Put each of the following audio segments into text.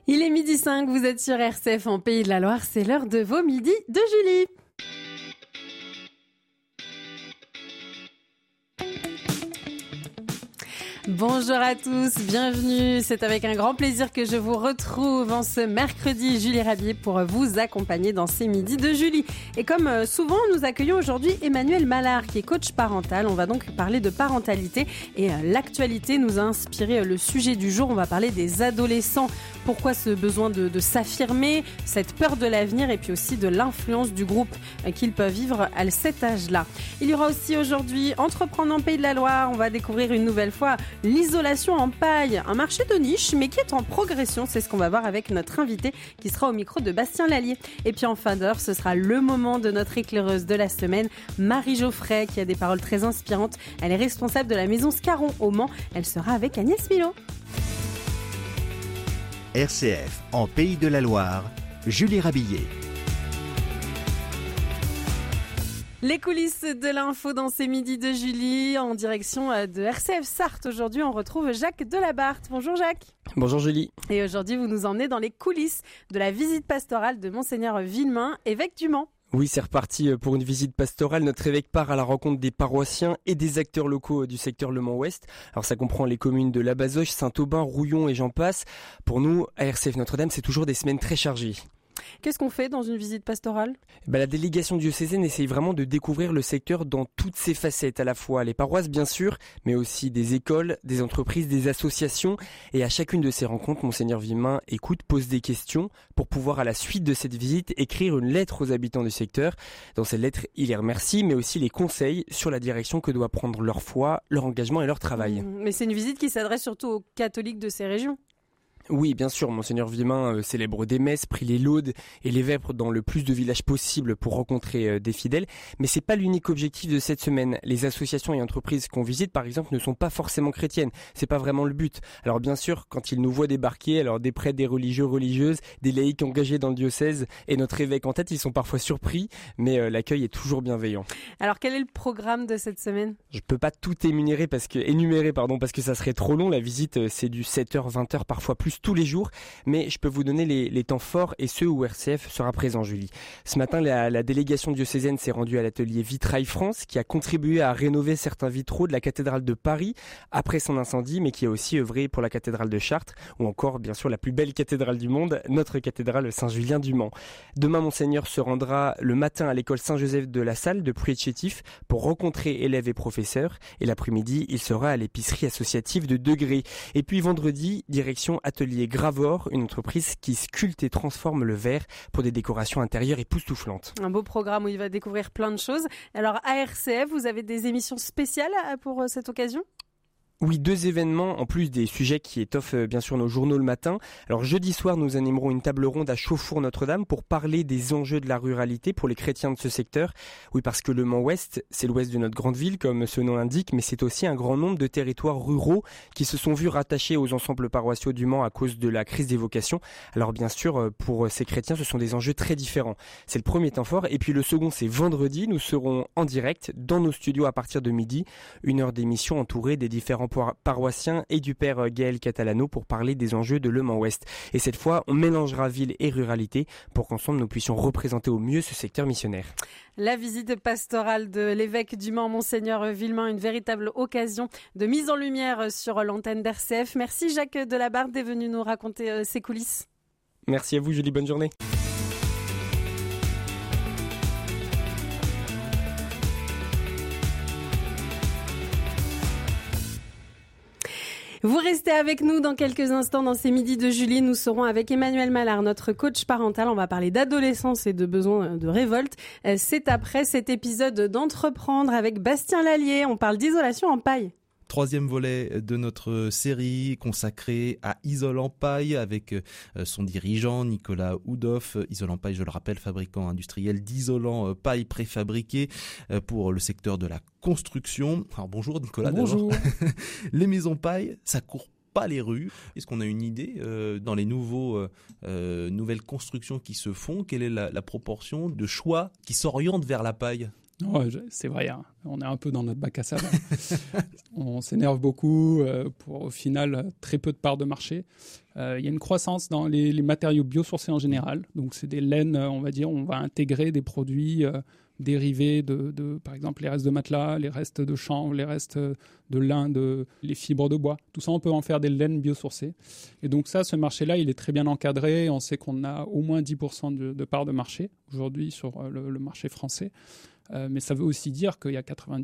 Il est 12h05, vous êtes sur RCF en Pays de la Loire, c'est l'heure de vos midis de Julie. Bonjour à tous, bienvenue. C'est avec un grand plaisir que je vous retrouve en ce mercredi, Julie Rabier, pour vous accompagner dans ces midis de Julie. Et comme souvent, nous accueillons aujourd'hui Emmanuel Mallard, qui est coach parental. On va donc parler de parentalité et l'actualité nous a inspiré le sujet du jour. On va parler des adolescents. Pourquoi ce besoin de s'affirmer, cette peur de l'avenir et puis aussi de l'influence du groupe qu'ils peuvent vivre à cet âge-là. Il y aura aussi aujourd'hui Entreprendre en Pays de la Loire. On va découvrir une nouvelle fois l'isolation en paille, un marché de niche mais qui est en progression. C'est ce qu'on va voir avec notre invité qui sera au micro de Bastien Lallier. Et puis en fin d'heure, ce sera le moment de notre éclaireuse de la semaine, Marie Geoffray, qui a des paroles très inspirantes. Elle est responsable de la maison Scarron au Mans. Elle sera avec Agnès Milo. RCF en Pays de la Loire, Julie Rabillet. Les coulisses de l'info dans ces midis de Julie, en direction de RCF Sarthe. Aujourd'hui, on retrouve Jacques Delabarthe. Bonjour Jacques. Bonjour Julie. Et aujourd'hui, vous nous emmenez dans les coulisses de la visite pastorale de Monseigneur Villemain, évêque du Mans. Oui, c'est reparti pour une visite pastorale. Notre évêque part à la rencontre des paroissiens et des acteurs locaux du secteur Le Mans-Ouest. Alors ça comprend les communes de La Bazoche, Saint-Aubin, Rouillon et j'en passe. Pour nous, à RCF Notre-Dame, c'est toujours des semaines très chargées. Qu'est-ce qu'on fait dans une visite pastorale ? La délégation diocésaine essaye vraiment de découvrir le secteur dans toutes ses facettes, à la fois les paroisses bien sûr, mais aussi des écoles, des entreprises, des associations. Et à chacune de ces rencontres, Monseigneur Villemain écoute, pose des questions pour pouvoir à la suite de cette visite écrire une lettre aux habitants du secteur. Dans cette lettre, il les remercie, mais aussi les conseille sur la direction que doit prendre leur foi, leur engagement et leur travail. Mais c'est une visite qui s'adresse surtout aux catholiques de ces régions. Oui, bien sûr, Monseigneur Villemain célèbre des messes, prie les laudes et les vêpres dans le plus de villages possible pour rencontrer des fidèles. Mais c'est pas l'unique objectif de cette semaine. Les associations et entreprises qu'on visite, par exemple, ne sont pas forcément chrétiennes. C'est pas vraiment le but. Alors bien sûr, quand ils nous voient débarquer, alors des prêtres, des religieux, religieuses, des laïcs engagés dans le diocèse et notre évêque en tête, ils sont parfois surpris, mais l'accueil est toujours bienveillant. Alors quel est le programme de cette semaine ? Je peux pas tout énumérer parce que ça serait trop long. La visite, c'est du 7h, 20h, parfois plus tous les jours, mais je peux vous donner les temps forts et ceux où RCF sera présent, Julie. Ce matin, la délégation diocésaine s'est rendue à l'atelier Vitrail France, qui a contribué à rénover certains vitraux de la cathédrale de Paris après son incendie, mais qui a aussi œuvré pour la cathédrale de Chartres, ou encore, bien sûr, la plus belle cathédrale du monde, notre cathédrale Saint-Julien du Mans. Demain, Monseigneur se rendra le matin à l'école Saint-Joseph de la Salle de Pruet-Chétif pour rencontrer élèves et professeurs, et l'après-midi, il sera à l'épicerie associative de Degré. Et puis vendredi, direction atelier Gravor, une entreprise qui sculpte et transforme le verre pour des décorations intérieures époustouflantes. Un beau programme où il va découvrir plein de choses. Alors à RCF, vous avez des émissions spéciales pour cette occasion ? Oui, 2 événements, en plus des sujets qui étoffent bien sûr nos journaux le matin. Alors jeudi soir, nous animerons une table ronde à Chauffour Notre-Dame pour parler des enjeux de la ruralité pour les chrétiens de ce secteur. Oui, parce que le Mans-Ouest, c'est l'ouest de notre grande ville, comme ce nom l'indique, mais c'est aussi un grand nombre de territoires ruraux qui se sont vus rattachés aux ensembles paroissiaux du Mans à cause de la crise des vocations. Alors bien sûr, pour ces chrétiens, ce sont des enjeux très différents. C'est le premier temps fort. Et puis le second, c'est vendredi. Nous serons en direct dans nos studios à partir de midi. 1 heure d'émission entourée des différents paroissiens et du père Gaël Catalano pour parler des enjeux de Le Mans-Ouest. Et cette fois, on mélangera ville et ruralité pour qu'ensemble nous puissions représenter au mieux ce secteur missionnaire. La visite pastorale de l'évêque du Mans, Monseigneur Villemain, une véritable occasion de mise en lumière sur l'antenne d'RCF. Merci Jacques Delabarthe d'être venu nous raconter ces coulisses. Merci à vous Julie, bonne journée. Vous restez avec nous dans quelques instants dans ces midis de Julie. Nous serons avec Emmanuel Mallard, notre coach parental. On va parler d'adolescence et de besoins de révolte. C'est après cet épisode d'Entreprendre avec Bastien Lallier. On parle d'isolation en paille. 3e volet de notre série consacrée à Isolant Paille avec son dirigeant Nicolas Houdoff. Isolant Paille, je le rappelle, fabricant industriel d'isolants paille préfabriqués pour le secteur de la construction. Alors bonjour Nicolas. Bonjour. Les maisons paille, ça court pas les rues. Est-ce qu'on a une idée dans les nouvelles constructions qui se font, quelle est la proportion de choix qui s'orientent vers la paille ? Ouais, c'est vrai, hein. On est un peu dans notre bac à sable. On s'énerve beaucoup pour, au final, très peu de parts de marché. Il y a une croissance dans les matériaux biosourcés en général. Donc, c'est des laines, on va dire, on va intégrer des produits dérivés de, par exemple, les restes de matelas, les restes de chanvre, les restes de lin, les fibres de bois. Tout ça, on peut en faire des laines biosourcées. Et donc ça, ce marché-là, il est très bien encadré. On sait qu'on a au moins 10% de parts de marché aujourd'hui sur le marché français. Mais ça veut aussi dire qu'il y a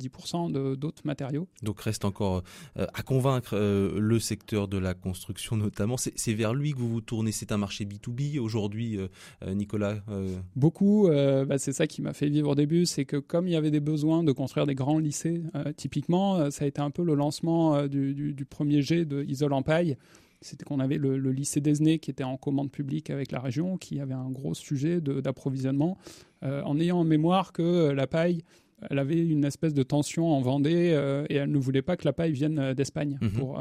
90% d'autres matériaux. Donc reste encore à convaincre le secteur de la construction notamment. C'est vers lui que vous vous tournez. C'est un marché B2B aujourd'hui, Nicolas Beaucoup. C'est ça qui m'a fait vivre au début. C'est que comme il y avait des besoins de construire des grands lycées, typiquement, ça a été un peu le lancement du premier jet de Isole en paille. C'était qu'on avait le lycée d'Esnay qui était en commande publique avec la région, qui avait un gros sujet d'approvisionnement, en ayant en mémoire que la paille, elle avait une espèce de tension en Vendée et elle ne voulait pas que la paille vienne d'Espagne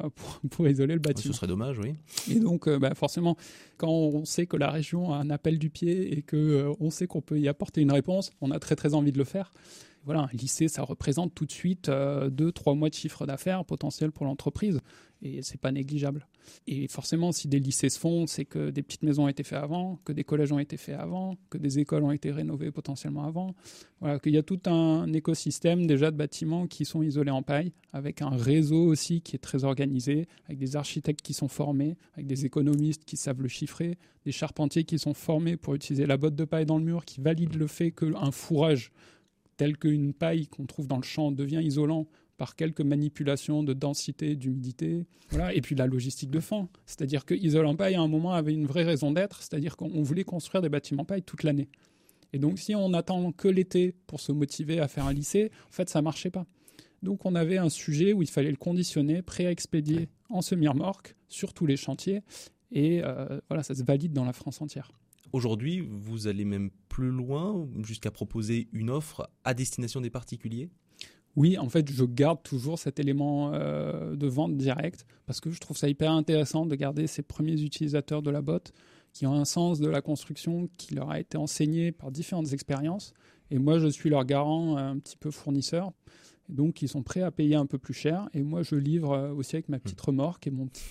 pour isoler le bâtiment. Ce serait dommage, oui. Et donc, forcément, quand on sait que la région a un appel du pied et qu'on sait qu'on peut y apporter une réponse, on a très très envie de le faire. Voilà, un lycée, ça représente tout de suite 2-3 mois de chiffre d'affaires potentiel pour l'entreprise. Et c'est pas négligeable. Et forcément, si des lycées se font, c'est que des petites maisons ont été faites avant, que des collèges ont été faits avant, que des écoles ont été rénovées potentiellement avant. Voilà, qu'il y a tout un écosystème déjà de bâtiments qui sont isolés en paille, avec un réseau aussi qui est très organisé, avec des architectes qui sont formés, avec des économistes qui savent le chiffrer, des charpentiers qui sont formés pour utiliser la botte de paille dans le mur, qui valident le fait qu'un fourrage tel qu'une paille qu'on trouve dans le champ devient isolant par quelques manipulations de densité, d'humidité. Voilà. Et puis la logistique de fin. C'est-à-dire que Isole en paille, à un moment, avait une vraie raison d'être, c'est-à-dire qu'on voulait construire des bâtiments paille toute l'année. Et donc, si on attend que l'été pour se motiver à faire un lycée, en fait, ça ne marchait pas. Donc, on avait un sujet où il fallait le conditionner, prêt à expédier en semi-remorque sur tous les chantiers. Et ça se valide dans la France entière. Aujourd'hui, vous allez même plus loin, jusqu'à proposer une offre à destination des particuliers ? Oui, en fait, je garde toujours cet élément de vente directe parce que je trouve ça hyper intéressant de garder ces premiers utilisateurs de la botte qui ont un sens de la construction qui leur a été enseigné par différentes expériences. Et moi, je suis leur garant un petit peu fournisseur. Et donc, ils sont prêts à payer un peu plus cher. Et moi, je livre aussi avec ma petite remorque et mon petit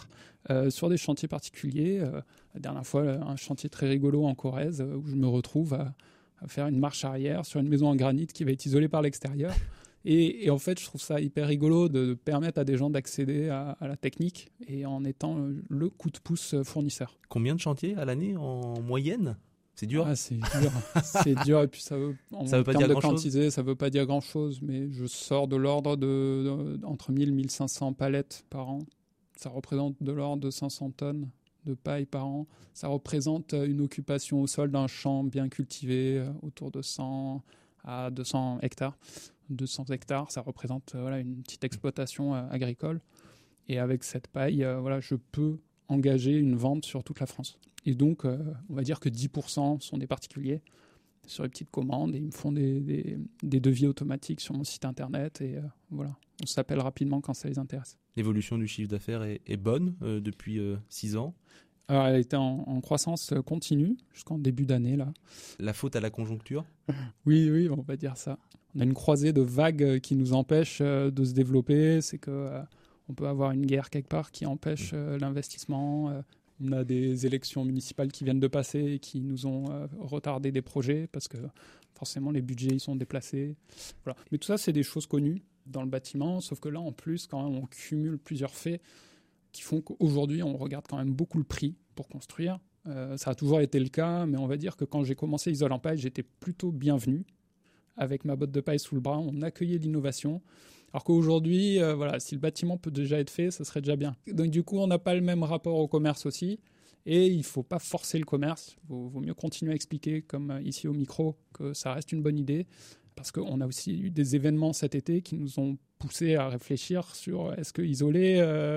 4x4 sur des chantiers particuliers. La dernière fois, un chantier très rigolo en Corrèze où je me retrouve à faire une marche arrière sur une maison en granit qui va être isolée par l'extérieur. Et en fait, je trouve ça hyper rigolo de permettre à des gens d'accéder à la technique et en étant le coup de pouce fournisseur. Combien de chantiers à l'année en moyenne ? C'est dur. C'est dur. C'est dur. Et puis ça veut pas dire grand-chose. Ça veut pas dire grand-chose, mais je sors de l'ordre entre 1000 et 1500 palettes par an. Ça représente de l'ordre de 500 tonnes de paille par an. Ça représente une occupation au sol d'un champ bien cultivé, autour de 100 à 200 hectares. 200 hectares, ça représente une petite exploitation agricole. Et avec cette paille, je peux engager une vente sur toute la France. Et donc, on va dire que 10% sont des particuliers sur les petites commandes et ils me font des devis automatiques sur mon site internet. Et on s'appelle rapidement quand ça les intéresse. L'évolution du chiffre d'affaires est bonne depuis 6 ans. Alors, elle était en croissance continue jusqu'en début d'année, là. La faute à la conjoncture ? Oui, on va dire ça. On a une croisée de vagues qui nous empêche de se développer. C'est qu'on peut avoir une guerre quelque part qui empêche l'investissement. On a des élections municipales qui viennent de passer et qui nous ont retardé des projets parce que forcément les budgets ils sont déplacés. Voilà. Mais tout ça, c'est des choses connues dans le bâtiment. Sauf que là, en plus, quand même, on cumule plusieurs faits qui font qu'aujourd'hui, on regarde quand même beaucoup le prix pour construire. Ça a toujours été le cas, mais on va dire que quand j'ai commencé Isole en paille, j'étais plutôt bienvenu. Avec ma botte de paille sous le bras, on accueillait l'innovation. Alors qu'aujourd'hui, si le bâtiment peut déjà être fait, ça serait déjà bien. Donc du coup, on n'a pas le même rapport au commerce aussi. Et il ne faut pas forcer le commerce. Il vaut mieux continuer à expliquer, comme ici au micro, que ça reste une bonne idée. Parce qu'on a aussi eu des événements cet été qui nous ont poussé à réfléchir sur est-ce que isoler,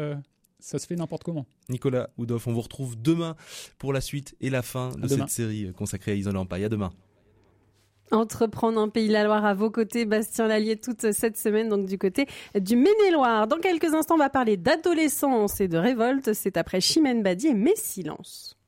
ça se fait n'importe comment. Nicolas Oudolf, on vous retrouve demain pour la suite et la fin de cette série consacrée à Isole en paille. À demain. Entreprendre en Pays de la Loire à vos côtés, Bastien Lallier, toute cette semaine, donc du côté du Maine-et-Loire. Dans quelques instants, on va parler d'adolescence et de révolte. C'est après Chimène Badi et Mes silences.